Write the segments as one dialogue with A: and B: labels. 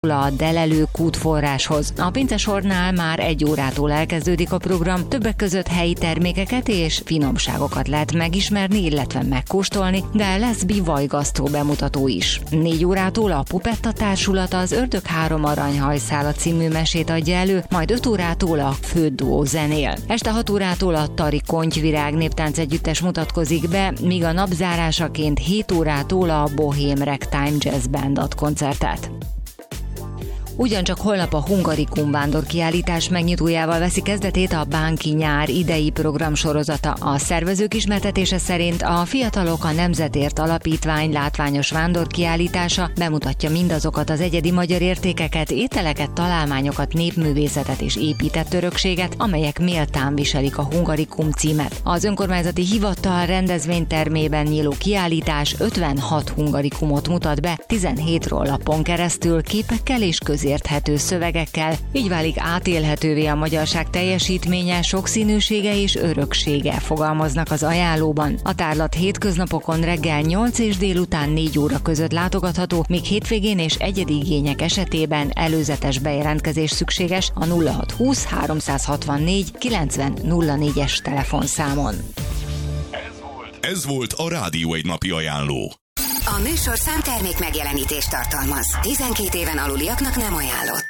A: a Delelő kútforráshoz. A pincesornál már 1 órától elkezdődik a program, többek között helyi termékeket és finomságokat lehet megismerni, illetve megkóstolni, de lesz bivajgasztró bemutató is. 4 órától a Pupetta társulat az Ördög 3 aranyhajszála című mesét adja elő, majd 5 órától a Főduó zenél. Este 6 órától a Tari Kontyvirág néptánc együttes mutatkozik be, míg a napzárásaként 7 órától a Bohém Ragtime Jazz Band ad koncertet. Ugyancsak holnap a Hungarikum vándorkiállítás megnyitójával veszi kezdetét a Bánki nyár idei programsorozata. A szervezők ismertetése szerint a Fiatalok a Nemzetért Alapítvány látványos vándorkiállítása bemutatja mindazokat az egyedi magyar értékeket, ételeket, találmányokat, népművészetet és épített örökséget, amelyek méltán viselik a Hungarikum címet. Az önkormányzati hivatal rendezvénytermében nyíló kiállítás 56 hungarikumot mutat be, 17 rollapon keresztül, képekkel és közérthető szövegekkel, így válik átélhetővé a magyarság teljesítménye, sokszínűsége és öröksége, fogalmaznak az ajánlóban. A tárlat hétköznapokon reggel 8 és délután 4 óra között látogatható, míg hétvégén és egyedi igények esetében előzetes bejelentkezés szükséges a 0620 364 90 04-es telefonszámon.
B: Ez volt a Rádió egy napi ajánló.
C: A műsor számtermék megjelenítést tartalmaz. 12 éven aluliaknak nem ajánlott.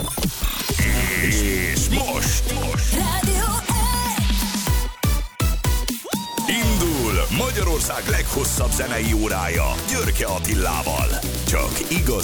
B: És most
C: Rádió
B: indul Magyarország leghosszabb zenei órája Györke Attilával. Csak igazi